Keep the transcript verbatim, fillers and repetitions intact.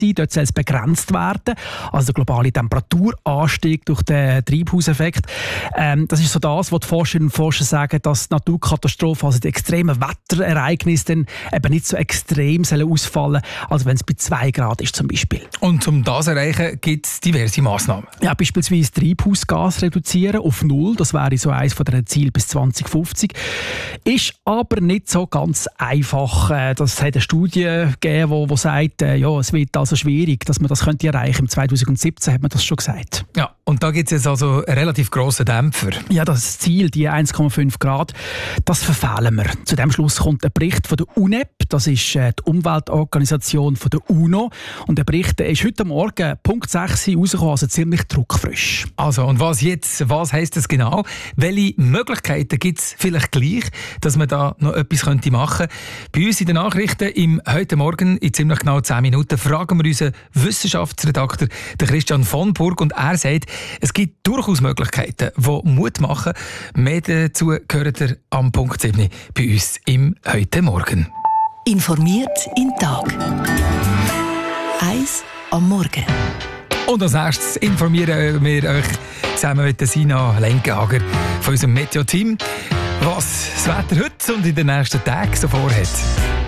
sein, dort soll es begrenzt werden. Also der globale Temperaturanstieg durch den Treibhauseffekt. Ähm, das ist so das, was die Forscherinnen und Forscher sagen, dass die Naturkatastrophen, also die extremen Wetterereignisse dann eben nicht so extrem sollen ausfallen, als wenn es bei zwei Grad ist zum Beispiel. Und um das zu erreichen, gibt es diverse Massnahmen. Ja, beispielsweise Treibhausgas reduzieren auf null. Das wäre so eines von den Zielen bis zwanzig fünfzig. Ist aber nicht so ganz einfach. Das hat eine Studie gegeben, die sagt, ja, es wird also schwierig, dass man das könnte erreichen. Im zweitausendsiebzehn hat man das schon gesagt. Ja, und da gibt es jetzt also einen relativ grossen Dämpfer. Ja, das Ziel, die eins Komma fünf Grad, das verfehlen wir. Zu dem Schluss kommt ein Bericht von der U N E P, das ist die Umweltorganisation von der UNO. Und der Bericht ist heute Morgen Punkt sechs rausgekommen, also ziemlich druckfrisch. Also, und was jetzt, was heisst das genau? Welche Möglichkeiten gibt es vielleicht gleich, dass man da noch etwas machen könnte? Bei uns in den Nachrichten im «Heute Morgen» in ziemlich genau zehn Minuten fragen wir unseren Wissenschaftsredakteur, den Christian von Burg, und er sagt, es gibt durchaus Möglichkeiten, die Mut machen. Mehr dazu gehört er am Punkt sieben bei uns im «Heute Morgen». Informiert in Tag. Eins am Morgen. Und als nächstes informieren wir euch zusammen mit Sina Lenkenhager von unserem Meteo-Team, was das Wetter heute und in den nächsten Tagen so vorhat.